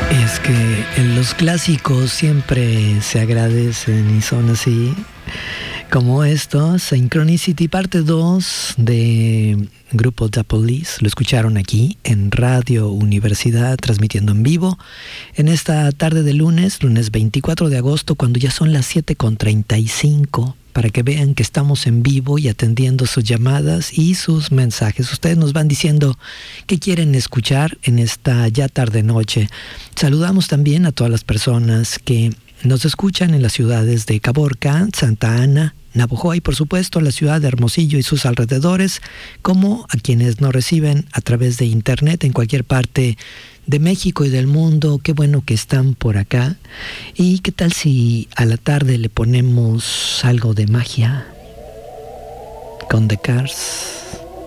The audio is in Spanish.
Es que los clásicos siempre se agradecen y son así, como estos, Synchronicity parte 2 de grupo The Police. Lo escucharon aquí en Radio Universidad, transmitiendo en vivo en esta tarde de lunes 24 de agosto, cuando ya son las 7:35, para que vean que estamos en vivo y atendiendo sus llamadas y sus mensajes. Ustedes nos van diciendo qué quieren escuchar en esta ya tarde-noche. Saludamos también a todas las personas que nos escuchan en las ciudades de Caborca, Santa Ana, Navojoa y por supuesto la ciudad de Hermosillo y sus alrededores, como a quienes nos reciben a través de internet en cualquier parte de México y del mundo. Qué bueno que están por acá. ¿Y qué tal si a la tarde le ponemos algo de magia con The Cars?